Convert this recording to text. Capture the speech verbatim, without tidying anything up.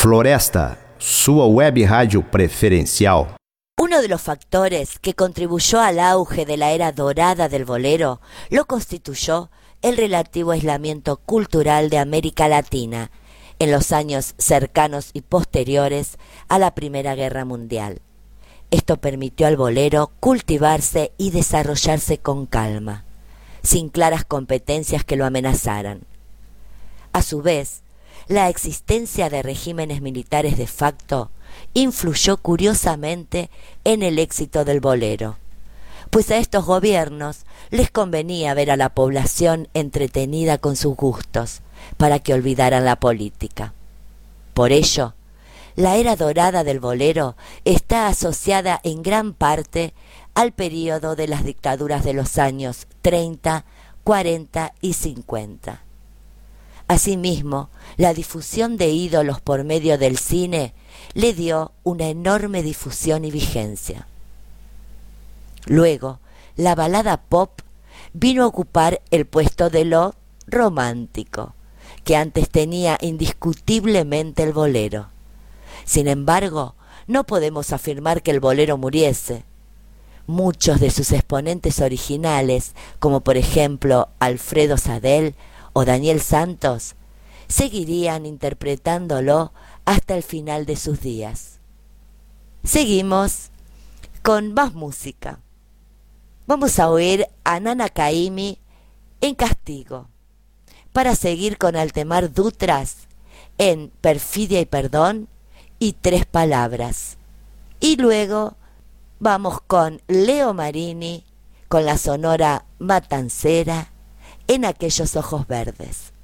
Floresta, sua web rádio preferencial. Uno de los factores que contribuyó al auge de la era dorada del bolero lo constituyó el relativo aislamiento cultural de América Latina en los años cercanos y posteriores a la Primera Guerra Mundial. Esto permitió al bolero cultivarse y desarrollarse con calma, sin claras competencias que lo amenazaran. A su vez, la existencia de regímenes militares de facto influyó curiosamente en el éxito del bolero, pues a estos gobiernos les convenía ver a la población entretenida con sus gustos para que olvidaran la política. Por ello, la era dorada del bolero está asociada en gran parte al período de las dictaduras de los años treinta, cuarenta y cincuenta. Asimismo, la difusión de ídolos por medio del cine le dio una enorme difusión y vigencia. Luego, la balada pop vino a ocupar el puesto de lo romántico, que antes tenía indiscutiblemente el bolero. Sin embargo, no podemos afirmar que el bolero muriese. Muchos de sus exponentes originales, como por ejemplo Alfredo Sadel o Daniel Santos, seguirían interpretándolo hasta el final de sus días. Seguimos con más música. Vamos a oír a Nana Caymmi en Castigo, para seguir con Altemar Dutras en Perfidia y Perdón y Tres Palabras. Y luego vamos con Leo Marini con la sonora Matancera en Aquellos Ojos Verdes.